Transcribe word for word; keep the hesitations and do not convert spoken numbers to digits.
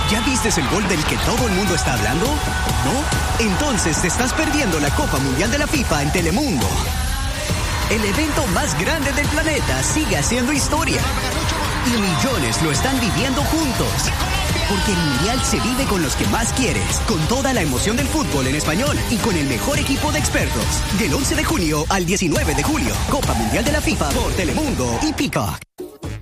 ¿Ya vistes el gol del que todo el mundo está hablando? ¿No? Entonces te estás perdiendo la Copa Mundial de la FIFA en Telemundo. El evento más grande del planeta sigue haciendo historia. Y millones lo están viviendo juntos. Porque el Mundial se vive con los que más quieres, con toda la emoción del fútbol en español y con el mejor equipo de expertos. Del once de junio al diecinueve de julio, Copa Mundial de la FIFA por Telemundo y Peacock.